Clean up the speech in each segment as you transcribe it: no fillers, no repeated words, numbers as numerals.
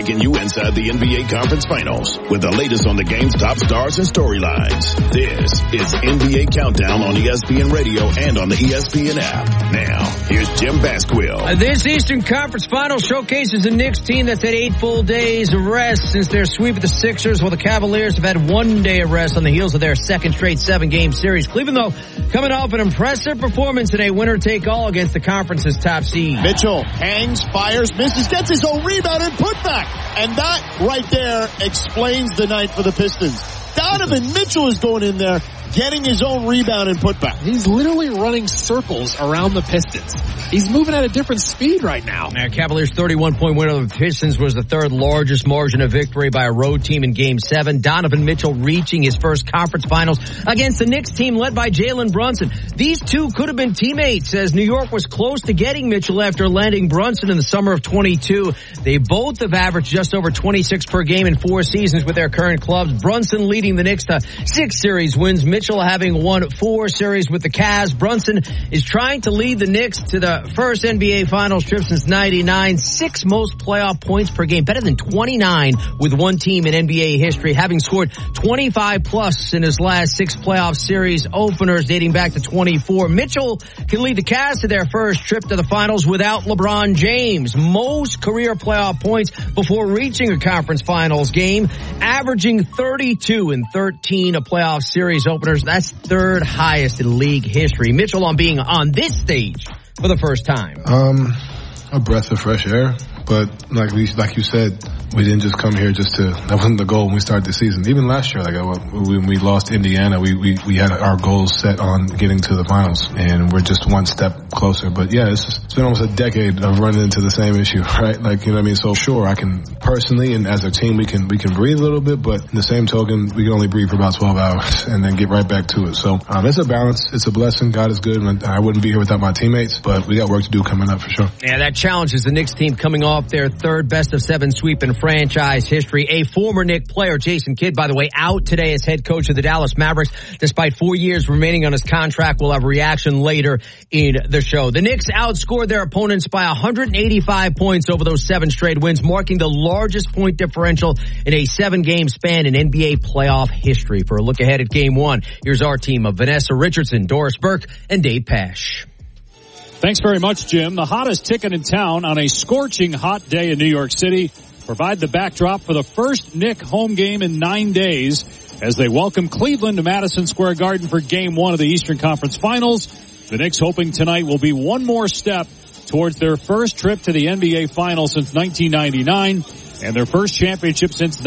Taking you inside the NBA Conference Finals with the latest on the game's top stars and storylines. This is NBA Countdown on ESPN Radio and on the ESPN app. Now, here's Jim Basquill. This Eastern Conference Finals showcases a Knicks team that's had 8 full days of rest since their sweep of the Sixers, while the Cavaliers have had 1 day of rest on the heels of their second straight 7-game series. Cleveland, though, coming off an impressive performance in a winner-take-all against the conference's top seed. Mitchell hangs, fires, misses, gets his own rebound and putback. And that right there explains the night for the Pistons. Donovan Mitchell is going in there, getting his own rebound and putback. He's literally running circles around the Pistons. He's moving at a different speed right now. Cavaliers' 31-point win over the Pistons was the third largest margin of victory by a road team in Game 7. Donovan Mitchell reaching his first conference finals against the Knicks team led by Jalen Brunson. These two could have been teammates, as New York was close to getting Mitchell after landing Brunson in the summer of 22. They both have averaged just over 26 per game in 4 seasons with their current clubs. Brunson leading the Knicks to 6 series wins. Mitchell having won 4 series with the Cavs. Brunson is trying to lead the Knicks to the first NBA Finals trip since 99. 6 most playoff points per game, better than 29 with one team in NBA history, having scored 25 plus in his last 6 playoff series openers dating back to 24. Mitchell can lead the Cavs to their first trip to the finals without LeBron James. Most career playoff points before reaching a conference finals game, averaging 32 in 13 playoff series openers. That's third highest in league history. Mitchell on being on this stage for the first time. A breath of fresh air, but like you said, we didn't just come here that wasn't the goal when we started the season. Even last year, when we lost Indiana, we had our goals set on getting to the finals, and we're just one step closer. But yeah, it's been almost a decade of running into the same issue, right? Like, you know what I mean? So sure, I can personally, and as a team, we can breathe a little bit, but in the same token, we can only breathe for about 12 hours and then get right back to it. So it's a balance. It's a blessing. God is good, and I wouldn't be here without my teammates, but we got work to do coming up for sure. Yeah, that challenges the Knicks team coming off their third best of 7 sweep in franchise history. A former Knick player, Jason Kidd, by the way, out today as head coach of the Dallas Mavericks. Despite 4 years remaining on his contract, we'll have a reaction later in the show. The Knicks outscored their opponents by 185 points over those 7 straight wins, marking the largest point differential in a 7-game span in NBA playoff history. For a look ahead at Game 1, here's our team of Vanessa Richardson, Doris Burke, and Dave Pasch. Thanks very much, Jim. The hottest ticket in town on a scorching hot day in New York City provide the backdrop for the first Knick home game in 9 days as they welcome Cleveland to Madison Square Garden for Game 1 of the Eastern Conference Finals. The Knicks hoping tonight will be one more step towards their first trip to the NBA Finals since 1999 and their first championship since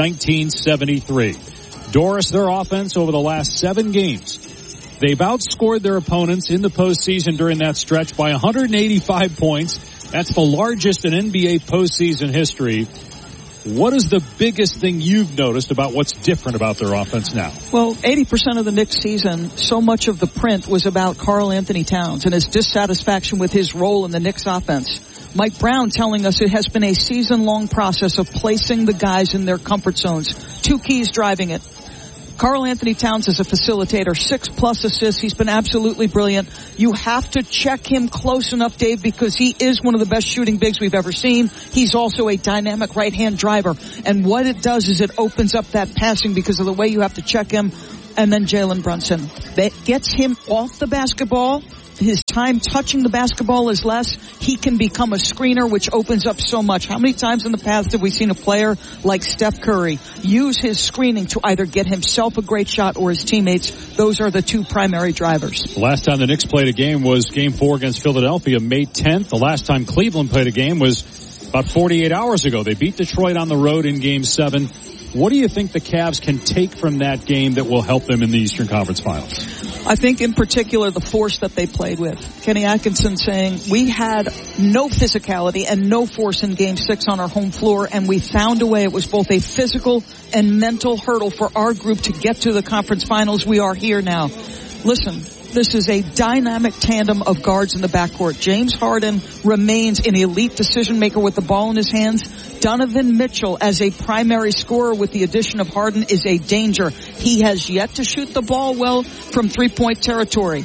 1973. Doris, their offense over the last 7 games, they've outscored their opponents in the postseason during that stretch by 185 points. That's the largest in NBA postseason history. What is the biggest thing you've noticed about what's different about their offense now? Well, 80% of the Knicks season, so much of the print was about Karl Anthony Towns and his dissatisfaction with his role in the Knicks offense. Mike Brown telling us it has been a season-long process of placing the guys in their comfort zones. 2 keys driving it. Karl Anthony Towns is a facilitator, 6+ assists. He's been absolutely brilliant. You have to check him close enough, Dave, because he is one of the best shooting bigs we've ever seen. He's also a dynamic right-hand driver. And what it does is it opens up that passing because of the way you have to check him. And then Jalen Brunson. That gets him off the basketball. His time touching the basketball is less. He can become a screener, which opens up so much. How many times in the past have we seen a player like Steph Curry use his screening to either get himself a great shot or his teammates? Those are the 2 primary drivers. The last time the Knicks played a game was Game 4 against Philadelphia, May 10th. The last time Cleveland played a game was about 48 hours ago. They beat Detroit on the road in Game 7. What do you think the Cavs can take from that game that will help them in the Eastern Conference Finals? I think in particular the force that they played with. Kenny Atkinson saying we had no physicality and no force in Game 6 on our home floor, and we found a way. It was both a physical and mental hurdle for our group to get to the conference finals. We are here now. Listen, this is a dynamic tandem of guards in the backcourt. James Harden remains an elite decision maker with the ball in his hands. Donovan Mitchell as a primary scorer with the addition of Harden is a danger. He has yet to shoot the ball well from 3-point territory.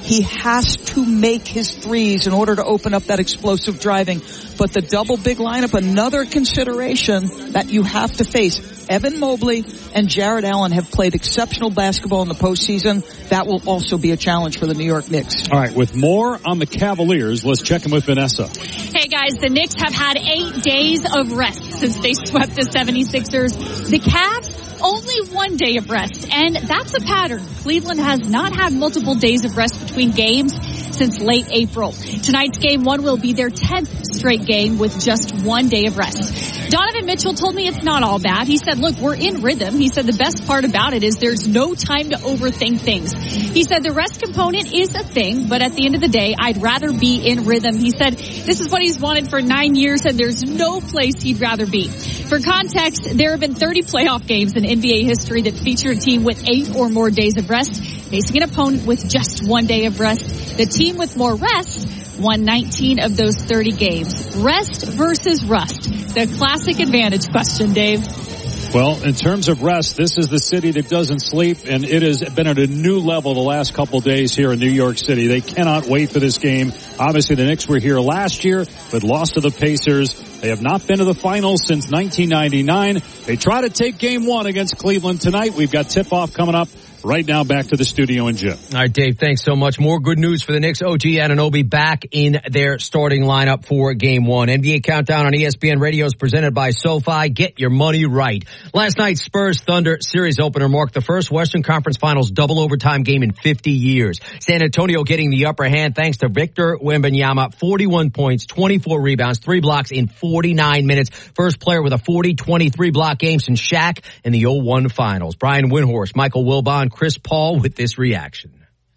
He has to make his threes in order to open up that explosive driving. But the double big lineup, another consideration that you have to face. Evan Mobley and Jared Allen have played exceptional basketball in the postseason. That will also be a challenge for the New York Knicks. All right, with more on the Cavaliers, let's check in with Vanessa. Hey guys, the Knicks have had 8 days of rest since they swept the 76ers. The Cavs, only 1 day of rest, and that's a pattern. Cleveland has not had multiple days of rest between games since late April. Tonight's game 1 will be their 10th straight game with just 1 day of rest. Donovan Mitchell told me it's not all bad. He said, look, we're in rhythm. He said the best part about it is there's no time to overthink things. He said the rest component is a thing, but at the end of the day, I'd rather be in rhythm. He said this is what he's wanted for 9 years, and there's no place he'd rather be. For context, there have been 30 playoff games in NBA history that feature a team with 8 or more days of rest, facing an opponent with just 1 day of rest. The team with more rest won 19 of those 30 games. Rest versus rust. The classic advantage question, Dave. Well, in terms of rest, this is the city that doesn't sleep, and it has been at a new level the last couple days here in New York City. They cannot wait for this game. Obviously, the Knicks were here last year, but lost to the Pacers. They have not been to the finals since 1999. They try to take game 1 against Cleveland tonight. We've got tip-off coming up. Right now, back to the studio and Jim. All right, Dave, thanks so much. More good news for the Knicks. OG Anunoby back in their starting lineup for Game 1. NBA Countdown on ESPN Radio is presented by SoFi. Get your money right. Last night's Spurs-Thunder series opener marked the first Western Conference Finals double overtime game in 50 years. San Antonio getting the upper hand thanks to Victor Wembanyama. 41 points, 24 rebounds, 3 blocks in 49 minutes. First player with a 40-23 block game since Shaq in the 0-1 finals. Brian Windhorst, Michael Wilbon, Chris Paul with this reaction.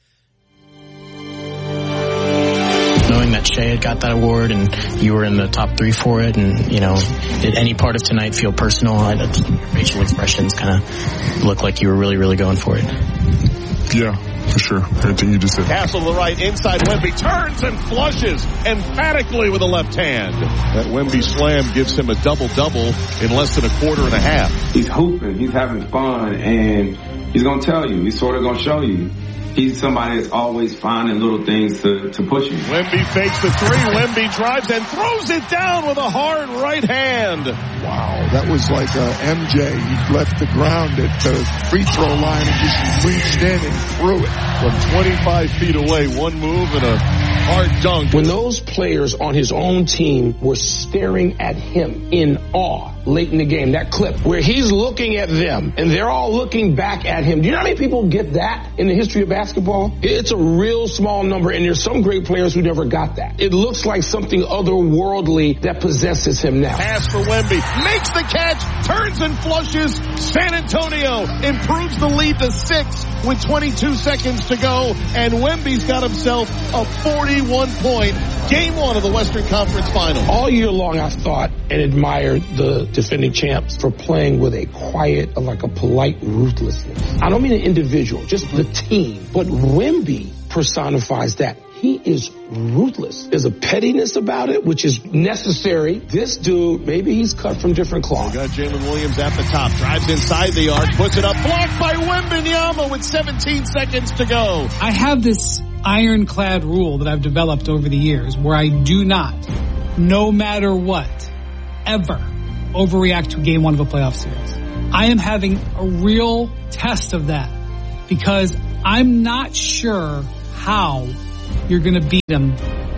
Knowing that Shea had got that award and you were in the top 3 for it, and, you know, did any part of tonight feel personal? Your facial expressions kind of look like you were really, really going for it. Yeah, for sure. Everything you just said. Castle to the right, inside Wemby, turns and flushes emphatically with the left hand. That Wemby slam gives him a double-double in less than a quarter and a half. He's hooping, he's having fun, and he's going to tell you. He's sort of going to show you. He's somebody that's always finding little things to push him. Wemby fakes the 3. Wemby drives and throws it down with a hard right hand. Wow, that was like MJ. He left the ground at the free throw line and just reached in and threw it. From 25 feet away, one move and a hard dunk. When those players on his own team were staring at him in awe late in the game, that clip where he's looking at them and they're all looking back at him. Do you know how many people get that in the history of basketball? It's a real small number, and there's some great players who never got that. It looks like something otherworldly that possesses him now. Pass for Wemby, makes the catch, turns and flushes. San Antonio improves the lead to 6 with 22 seconds to go, and Wemby's got himself a 41-point Game 1 of the Western Conference Finals. All year long, I thought and admired the defending champs for playing with a quiet, like a polite ruthlessness. I don't mean an individual, just the team. But Wemby personifies that. He is ruthless. There's a pettiness about it, which is necessary. This dude, maybe he's cut from different cloth. We got Jalen Williams at the top, drives inside the arc, puts it up, blocked by Wembanyama with 17 seconds to go. I have this ironclad rule that I've developed over the years where I do not, no matter what, ever overreact to Game 1 of a playoff series. I am having a real test of that because I'm not sure how you're going to beat him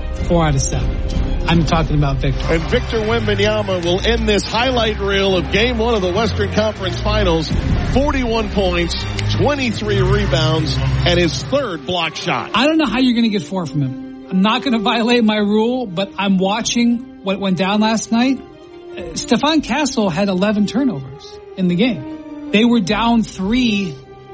4 out of 7. I'm talking about Victor. And Victor Wembanyama will end this highlight reel of Game 1 of the Western Conference Finals. 41 points, 23 rebounds, and his 3rd block shot. I don't know how you're going to get 4 from him. I'm not going to violate my rule, but I'm watching what went down last night. Stephon Castle had 11 turnovers in the game. They were down 3,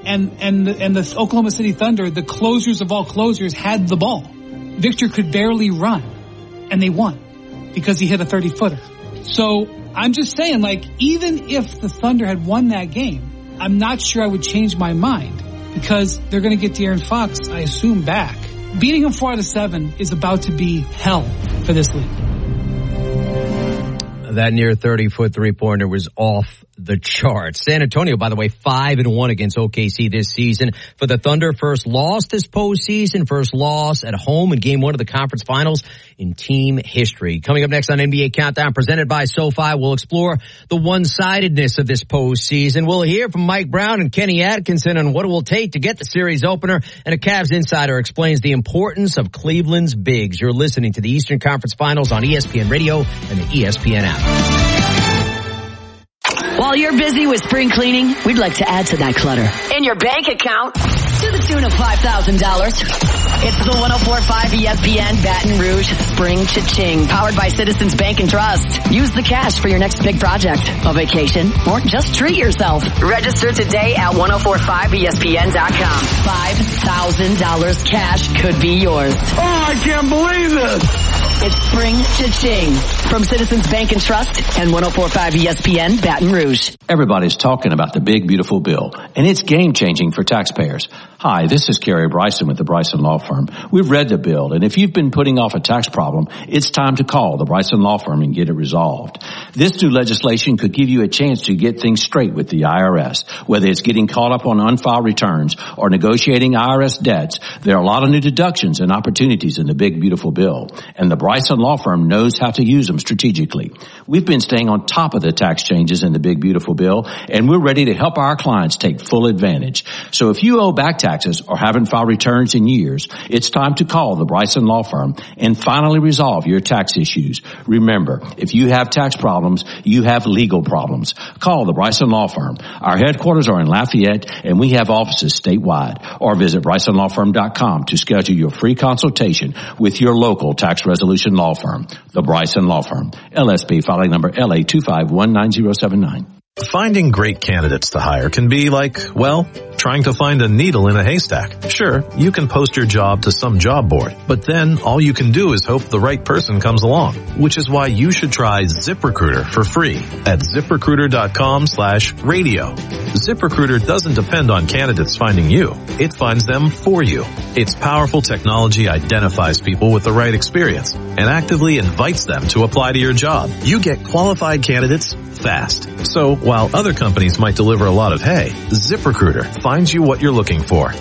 and the Oklahoma City Thunder, the closers of all closers, had the ball. Victor could barely run, and they won because he hit a 30-footer. So I'm just saying, like, even if the Thunder had won that game, I'm not sure I would change my mind because they're going to get De'Aaron Fox, I assume, back. Beating him 4 out of 7 is about to be hell for this league. That near 30-foot three-pointer was off the charts. San Antonio, by the way, 5-1 against OKC this season. For the Thunder, first loss this postseason, first loss at home in game 1 of the conference finals in team history. Coming up next on NBA Countdown, presented by SoFi, we'll explore the one-sidedness of this postseason. We'll hear from Mike Brown and Kenny Atkinson on what it will take to get the series opener, and a Cavs insider explains the importance of Cleveland's bigs. You're listening to the Eastern Conference Finals on ESPN Radio and the ESPN app. While you're busy with spring cleaning, we'd like to add to that clutter in your bank account to the tune of $5,000. It's the 104.5 ESPN Baton Rouge Spring Cha-Ching, powered by Citizens Bank and Trust. Use the cash for your next big project, a vacation, or just treat yourself. Register today at 1045ESPN.com. $5,000 cash could be yours. Oh, I can't believe this. It's Spring Cha-Ching from Citizens Bank and Trust and 104.5 ESPN Baton Rouge. Everybody's talking about the big, beautiful bill, and it's game-changing for taxpayers. Hi, this is Kerry Bryson with the Bryson Law Firm. We've read the bill, and if you've been putting off a tax problem, it's time to call the Bryson Law Firm and get it resolved. This new legislation could give you a chance to get things straight with the IRS. Whether it's getting caught up on unfiled returns or negotiating IRS debts, there are a lot of new deductions and opportunities in the big, beautiful bill, and the Bryson Law Firm knows how to use them strategically. We've been staying on top of the tax changes in the big, beautiful bill, and we're ready to help our clients take full advantage. So if you owe back taxes or haven't filed returns in years, it's time to call the Bryson Law Firm and finally resolve your tax issues. Remember, if you have tax problems, you have legal problems. Call the Bryson Law Firm. Our headquarters are in Lafayette, and we have offices statewide. Or visit BrysonLawFirm.com to schedule your free consultation with your local tax resolution law firm. The Bryson Law Firm. LSB filing number LA2519079. Finding great candidates to hire can be like, well, trying to find a needle in a haystack. Sure, you can post your job to some job board, but then all you can do is hope the right person comes along, which is why you should try ZipRecruiter for free at ZipRecruiter.com/radio. ZipRecruiter doesn't depend on candidates finding you. It finds them for you. Its powerful technology identifies people with the right experience and actively invites them to apply to your job. You get qualified candidates fast. So while other companies might deliver a lot of hay, ZipRecruiter finds you what you're looking for.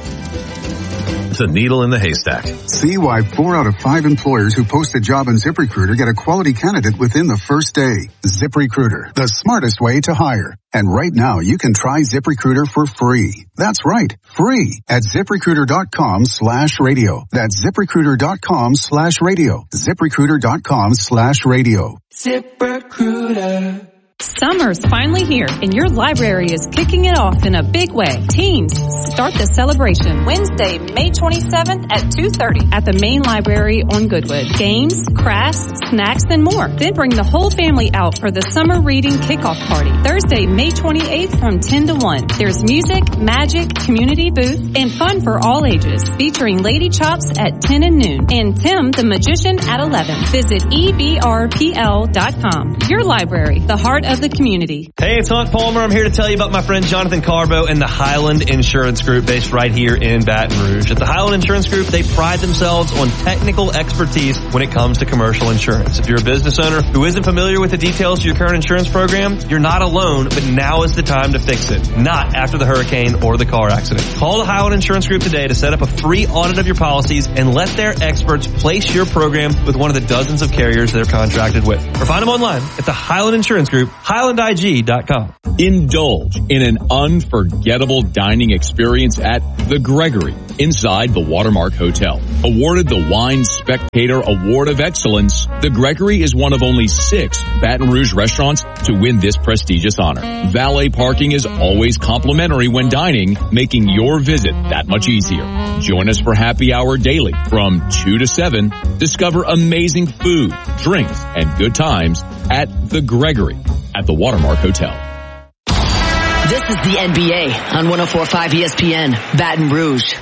The needle in the haystack. See why 4 out of 5 employers who post a job on ZipRecruiter get a quality candidate within the first day. ZipRecruiter, the smartest way to hire. And right now you can try ZipRecruiter for free. That's right, free at ZipRecruiter.com/radio. That's ZipRecruiter.com/radio. ZipRecruiter.com/radio. ZipRecruiter. Summer's finally here, and your library is kicking it off in a big way. Teens, start the celebration Wednesday, May 27th at 2:30 at the main library on Goodwood. Games, crafts, snacks, and more. Then bring the whole family out for the summer reading kickoff party. Thursday, May 28th from 10 to 1. There's music, magic, community booth, and fun for all ages, featuring Lady Chops at 10 and noon and Tim the Magician at 11. Visit ebrpl.com. Your library, the heart of the community. Hey, it's Hunt Palmer. I'm here to tell you about my friend Jonathan Carbo and the Highland Insurance Group based right here in Baton Rouge. At the Highland Insurance Group, they pride themselves on technical expertise when it comes to commercial insurance. If you're a business owner who isn't familiar with the details of your current insurance program, you're not alone, but now is the time to fix it, not after the hurricane or the car accident. Call the Highland Insurance Group today to set up a free audit of your policies and let their experts place your program with one of the dozens of carriers they're contracted with. Or find them online at the Highland Insurance Group, HighlandIG.com. Indulge in an unforgettable dining experience at The Gregory inside the Watermark Hotel. Awarded the Wine Spectator Award of Excellence, The Gregory is one of only 6 Baton Rouge restaurants to win this prestigious honor. Valet parking is always complimentary when dining, making your visit that much easier. Join us for happy hour daily from 2 to 7. Discover amazing food, drinks, and good times at The Gregory at the Watermark Hotel. This is the NBA on 104.5 ESPN, Baton Rouge.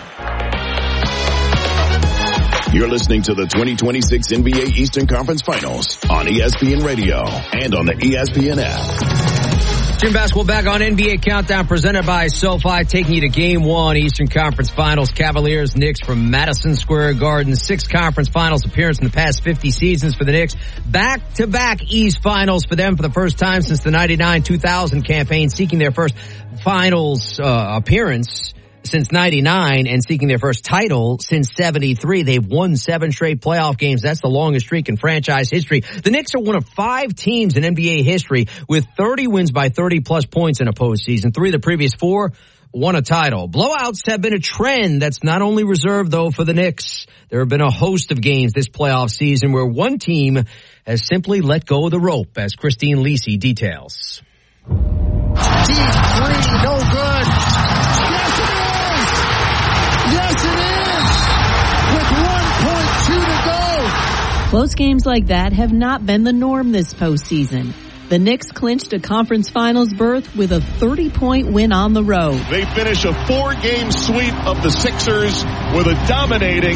You're listening to the 2026 NBA Eastern Conference Finals on ESPN Radio and on the ESPN app. Jim Basketball back on NBA Countdown presented by SoFi, taking you to Game 1, Eastern Conference Finals. Cavaliers, Knicks from Madison Square Garden. 6 conference finals appearance in the past 50 seasons for the Knicks. Back-to-back East Finals for them for the first time since the 99-2000 campaign, seeking their first finals appearance since 99 and seeking their first title since 73. They've won 7 straight playoff games. That's the longest streak in franchise history. The Knicks are one of 5 teams in NBA history with 30 wins by 30-plus points in a postseason. 3 of the previous 4 won a title. Blowouts have been a trend that's not only reserved, though, for the Knicks. There have been a host of games this playoff season where one team has simply let go of the rope, as Christine Lisi details. Deep three, no good. Yes, it is! With 1.2 to go. Close games like that have not been the norm this postseason. The Knicks clinched a conference finals berth with a 30-point win on the road. They finish a 4-game sweep of the Sixers with a dominating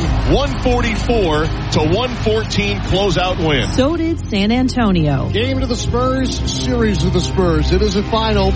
144-114 closeout win. So did San Antonio. Game to the Spurs, series to the Spurs. It is a final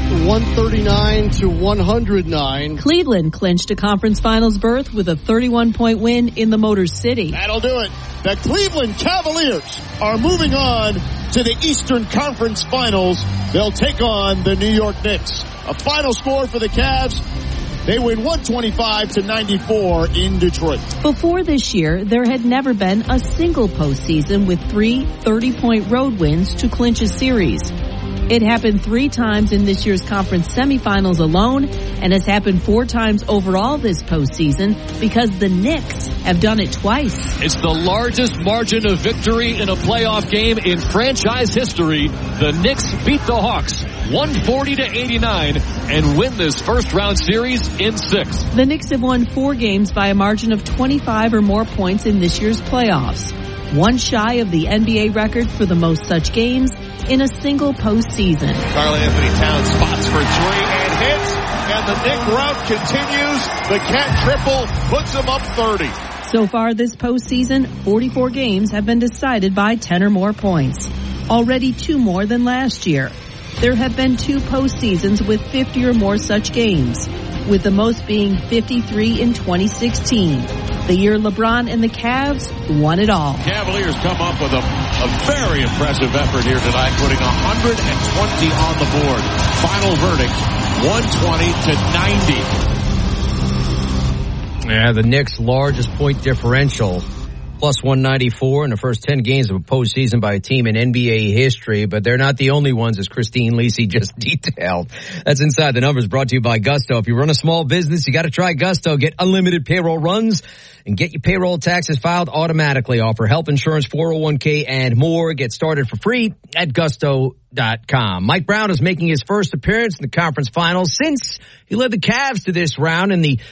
139-109. Cleveland clinched a conference finals berth with a 31-point win in the Motor City. That'll do it. The Cleveland Cavaliers are moving on to the Eastern Conference Finals. They'll take on the New York Knicks. A final score for the Cavs. They win 125-94 in Detroit. Before this year, there had never been a single postseason with 3 30-point road wins to clinch a series. It happened 3 times in this year's conference semifinals alone, and has happened 4 times overall this postseason because the Knicks have done it twice. It's the largest margin of victory in a playoff game in franchise history. The Knicks beat the Hawks 140-89 and win this first round series in 6. The Knicks have won 4 games by a margin of 25 or more points in this year's playoffs. 1 shy of the NBA record for the most such games in a single postseason. Karl-Anthony Towns spots for 3 and hits, and the Knick rout continues. The Cat triple puts him up 30. So far this postseason, 44 games have been decided by 10 or more points. Already 2 more than last year. There have been 2 postseasons with 50 or more such games, with the most being 53 in 2016. The year LeBron and the Cavs won it all. Cavaliers come up with a very impressive effort here tonight, putting 120 on the board. Final verdict, 120-90. Yeah, the Knicks' largest point differential, plus 194 in the first 10 games of a postseason by a team in NBA history, but they're not the only ones, as Christine Lisi just detailed. That's Inside the Numbers, brought to you by Gusto. If you run a small business, you got to try Gusto. Get unlimited payroll runs and get your payroll taxes filed automatically. Offer health insurance, 401k, and more. Get started for free at Gusto.com. Mike Brown is making his first appearance in the conference finals since he led the Cavs to this round in the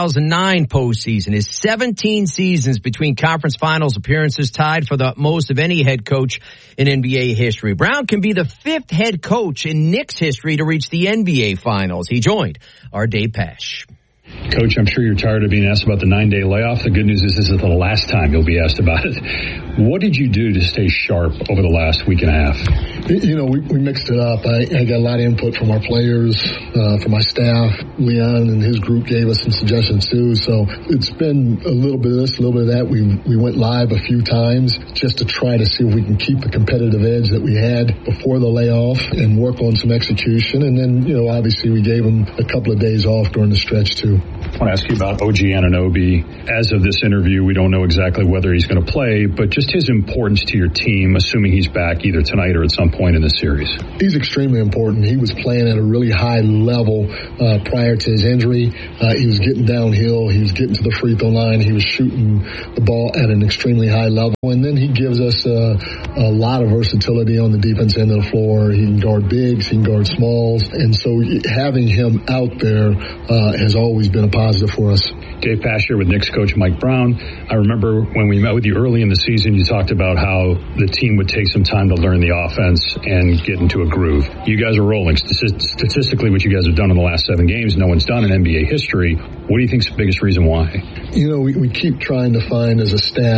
2009 postseason. His 17 seasons between conference finals appearances tied for the most of any head coach in NBA history. Brown can be the 5th head coach in Knicks history to reach the NBA finals. He joined our Dave Pasch. Coach, I'm sure you're tired of being asked about the 9-day layoff. The good news is this is the last time you'll be asked about it. What did you do to stay sharp over the last week and a half? You know, we mixed it up. I got a lot of input from our players, from my staff. Leon and his group gave us some suggestions too. So it's been a little bit of this, a little bit of that. We went live a few times just to try to see if we can keep the competitive edge that we had before the layoff and work on some execution. And then, you know, obviously we gave them a couple of days off during the stretch too. I want to ask you about OG Anunoby. As of this interview, we don't know exactly whether he's going to play, but just his importance to your team, assuming he's back either tonight or at some point in the series. He's extremely important. He was playing at a really high level prior to his injury. He was getting downhill. He was getting to the free throw line. He was shooting the ball at an extremely high level. And then he gives us a lot of versatility on the defense end of the floor. He can guard bigs. He can guard smalls. And so having him out there has always been a positive for us. Dave Pasch here with Knicks coach Mike Brown. I remember when we met with you early in the season, you talked about how the team would take some time to learn the offense and get into a groove. You guys are rolling. Statistically, what you guys have done in the last 7 games, no one's done in NBA history. What do you think is the biggest reason why? You know, we keep trying to find as a staff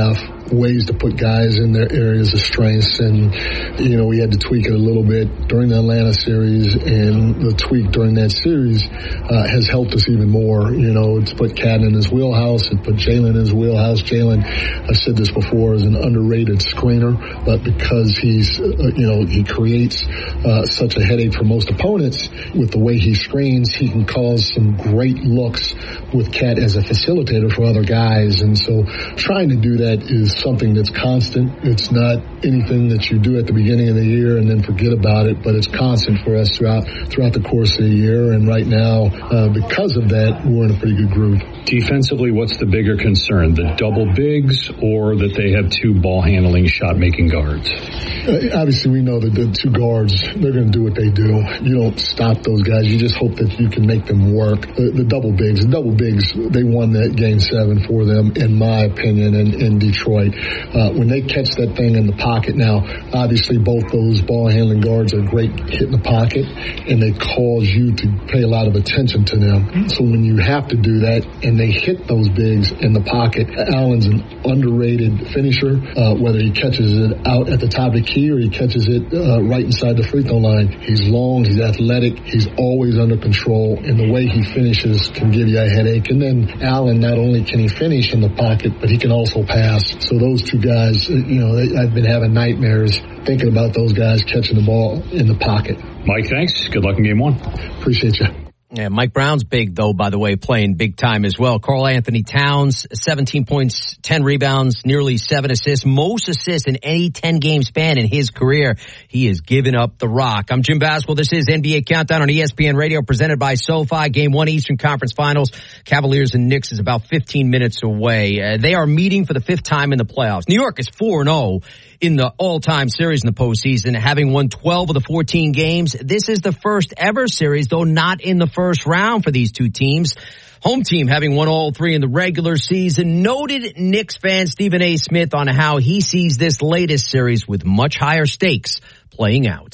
ways to put guys in their areas of strengths. And, we had to tweak it a little bit during the Atlanta series, and the tweak during that series has helped us even more. It's put Cat in his wheelhouse. It put Jalen in his wheelhouse. Jalen, I've said this before, is an underrated screener, but because he's, he creates such a headache for most opponents with the way he screens, he can cause some great looks with Cat as a facilitator for other guys. And so trying to do that is something that's constant. It's not anything that you do at the beginning of the year and then forget about it, but it's constant for us throughout the course of the year. And right now, because of that, we're in a pretty good groove. Defensively, what's the bigger concern, the double bigs or that they have two ball-handling, shot-making guards? Obviously, we know that the two guards, they're going to do what they do. You don't stop those guys. You just hope that you can make them work. The double bigs, they won that Game 7 for them, in my opinion, in Detroit. When they catch that thing in the pocket now, obviously both those ball-handling guards are great hitting the pocket, and they cause you to pay a lot of attention to them. So when you have to do that, and they hit those bigs in the pocket, Allen's an underrated finisher, whether he catches it out at the top of the key or he catches it right inside the free throw line. He's long, he's athletic, he's always under control, and the way he finishes can give you a headache. And then Allen, not only can he finish in the pocket, but he can also pass. So those two guys, I've been having nightmares thinking about those guys catching the ball in the pocket. Mike, thanks. Good luck in Game 1. Appreciate you. Yeah, Mike Brown's big, though, by the way, playing big time as well. Karl Anthony Towns, 17 points, 10 rebounds, nearly 7 assists, most assists in any 10-game span in his career. He has given up the rock. I'm Jim Baswell. This is NBA Countdown on ESPN Radio, presented by SoFi. Game 1 Eastern Conference Finals. Cavaliers and Knicks is about 15 minutes away. They are meeting for the 5th time in the playoffs. New York is 4-0. In the all-time series in the postseason, having won 12 of the 14 games. This is the first ever series, though not in the first round for these two teams. Home team having won all 3 in the regular season. Noted Knicks fan Stephen A. Smith on how he sees this latest series with much higher stakes playing out.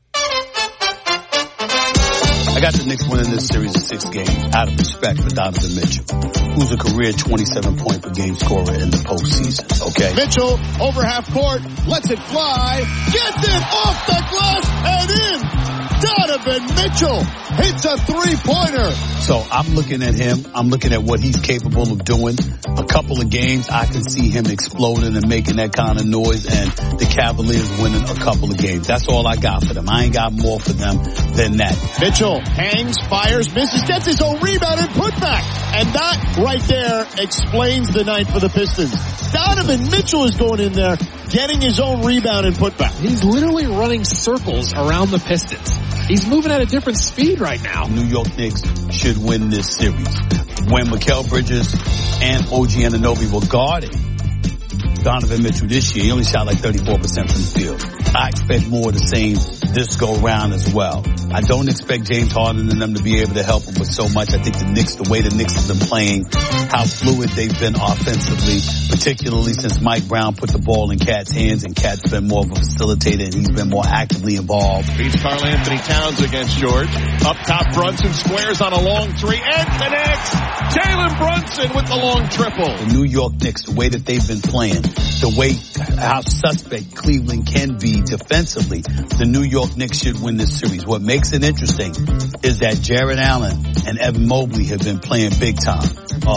I got the Knicks winning this series of 6 games out of respect for Donovan Mitchell, who's a career 27-point-per-game scorer in the postseason, okay? Mitchell over half court, lets it fly, gets it off the glass and in. Donovan Mitchell hits a three-pointer. So I'm looking at him. I'm looking at what he's capable of doing. A couple of games, I can see him exploding and making that kind of noise, and the Cavaliers winning a couple of games. That's all I got for them. I ain't got more for them than that. Mitchell hangs, fires, misses, gets his own rebound and putback. And that right there explains the night for the Pistons. Donovan Mitchell is going in there, getting his own rebound and putback. He's literally running circles around the Pistons. He's moving at a different speed right now. New York Knicks should win this series. When Mikal Bridges and OG Anunoby were guarding Donovan Mitchell this year, he only shot like 34% from the field. I expect more of the same this go round as well. I don't expect James Harden and them to be able to help him with so much. I think the Knicks, the way the Knicks have been playing, how fluid they've been offensively, particularly since Mike Brown put the ball in Cat's hands, and Cat's been more of a facilitator and he's been more actively involved. Beats Karl Anthony Towns against George. Up top, Brunson squares on a long 3 and connects. Jalen Brunson with the long triple. The New York Knicks, the way that they've been playing, the way how suspect Cleveland can be defensively, the New York Knicks should win this series. What makes it interesting is that Jarrett Allen and Evan Mobley have been playing big time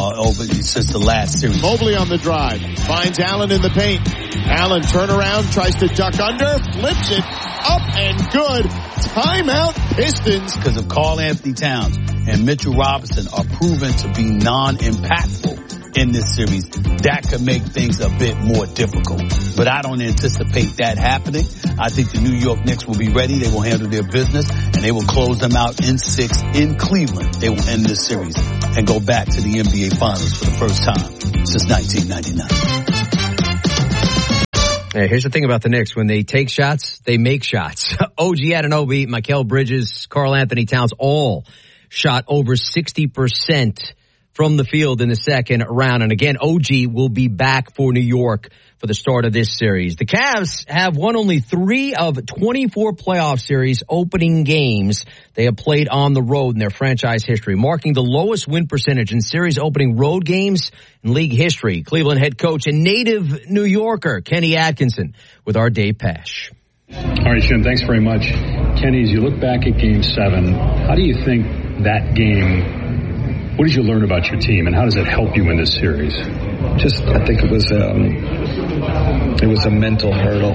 since the last series. Mobley on the drive, finds Allen in the paint. Allen turnaround, tries to duck under, flips it up and good. Timeout Pistons. Because of Karl Anthony Towns and Mitchell Robinson are proven to be non-impactful in this series, that could make things a bit more difficult. But I don't anticipate that happening. I think the New York Knicks will be ready. They will handle their business, and they will close them out in 6 in Cleveland. They will end this series and go back to the NBA Finals for the first time since 1999. Hey, here's the thing about the Knicks. When they take shots, they make shots. OG Anunoby, Mikal Bridges, Karl Anthony Towns all shot over 60% from the field in the second round. And again, OG will be back for New York for the start of this series. The Cavs have won only 3 of 24 playoff series opening games they have played on the road in their franchise history, marking the lowest win percentage in series opening road games in league history. Cleveland head coach and native New Yorker Kenny Atkinson with our Dave Pasch. All right, Jim, thanks very much. Kenny, as you look back at Game 7, how do you think that game, what did you learn about your team, and how does it help you in this series? I think it was a mental hurdle.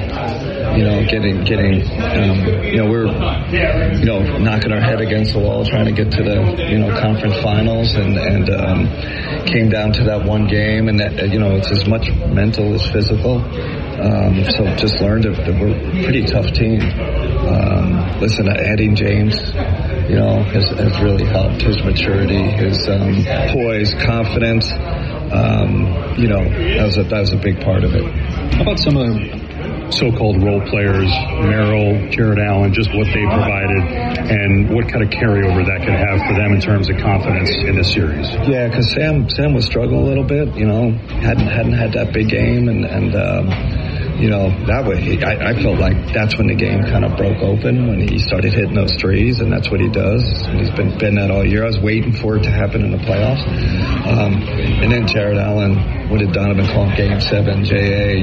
We're knocking our head against the wall trying to get to the conference finals, and came down to that one game, and that it's as much mental as physical. So just learned that we're a pretty tough team. Listen, adding James, has really helped. His maturity, his poise, confidence. That was a big part of it. How about some of the so-called role players, Merrill, Jared Allen, just what they provided and what kind of carryover that could have for them in terms of confidence in this series? Yeah, because Sam was struggling a little bit, hadn't had that big game, and that way I felt like that's when the game kind of broke open, when he started hitting those threes, and that's what he does. And he's been that all year. I was waiting for it to happen in the playoffs. And then Jared Allen, what did Donovan call him? Game 7, JA,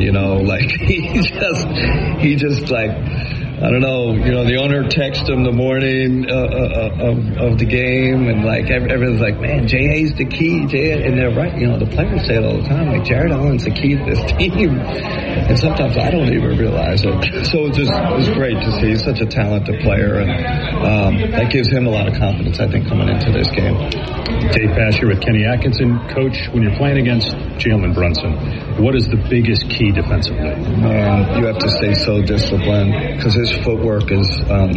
he just I don't know, the owner texted him the morning of the game, and everyone's like, man, J.A.'s the key, J.A. And they're right, the players say it all the time, Jared Allen's the key to this team. And sometimes I don't even realize it. So it was great to see. He's such a talented player, and that gives him a lot of confidence, I think, coming into this game. Dave Pasch here with Kenny Atkinson. Coach, when you're playing against Jalen Brunson, what is the biggest key defensively? Man, you have to stay so disciplined, because his footwork is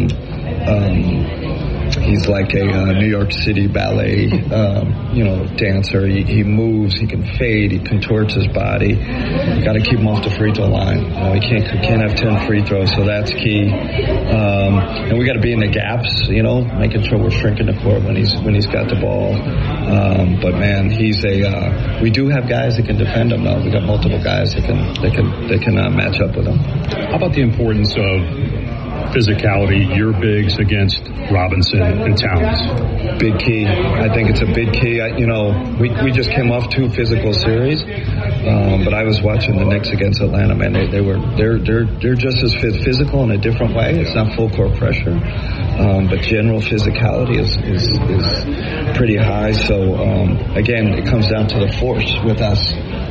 he's like a New York City ballet dancer. He moves, he can fade, he contorts his body. You got to keep him off the free throw line. We can't have 10 free throws, so that's key. And we got to be in the gaps, making sure we're shrinking the court when he's got the ball. But man, we do have guys that can defend him though. We got multiple guys that can match up with him. How about the importance of physicality, your bigs against Robinson and Towns? Big key. I think it's a big key. We just came off 2 physical series, but I was watching the Knicks against Atlanta. Man, they're just as physical in a different way. It's not full court pressure, but general physicality is pretty high. So again, it comes down to the force with us.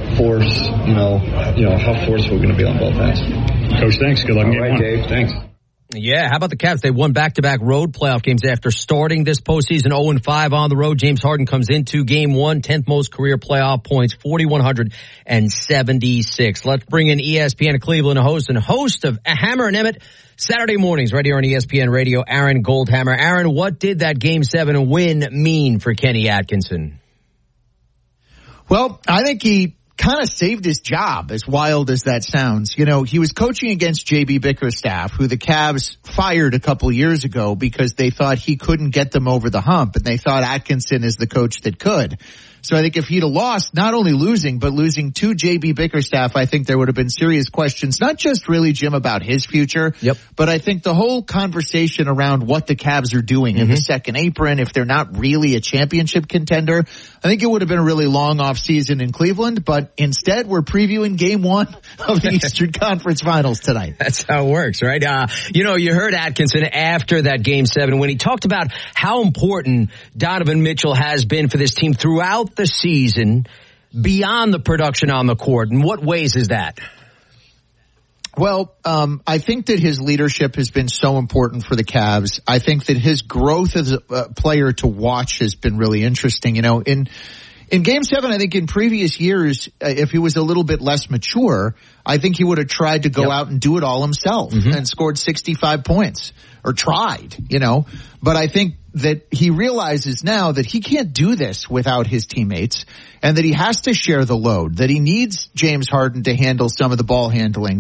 How forceful we're going to be on both ends. Coach, thanks. Good luck. All right, Dave. Thanks. Yeah, how about the Cavs? They won back-to-back road playoff games after starting this postseason 0-5 on the road. James Harden comes into Game 1, 10th most career playoff points, 4,176. Let's bring in ESPN Cleveland host of Hammer and Emmett Saturday mornings right here on ESPN Radio, Aaron Goldhammer. Aaron, what did that Game 7 win mean for Kenny Atkinson? Well, I think he kind of saved his job, as wild as that sounds. He was coaching against J.B. Bickerstaff, who the Cavs fired a couple years ago because they thought he couldn't get them over the hump, and they thought Atkinson is the coach that could. So I think if he'd have lost, not only losing, but losing to J.B. Bickerstaff, I think there would have been serious questions, not just really, Jim, about his future, but I think the whole conversation around what the Cavs are doing in the second apron, if they're not really a championship contender, I think it would have been a really long off season in Cleveland, but instead we're previewing Game 1 of the Eastern Conference Finals tonight. That's how it works, right? You heard Atkinson after that Game 7 when he talked about how important Donovan Mitchell has been for this team throughout the season, beyond the production on the court. In what ways is that? Well, I think that his leadership has been so important for the Cavs. I think that his growth as a player to watch has been really interesting. In Game 7, I think in previous years, if he was a little bit less mature, I think he would have tried to go out and do it all himself and scored 65 points, or tried, But I think that he realizes now that he can't do this without his teammates, and that he has to share the load, that he needs James Harden to handle some of the ball handling,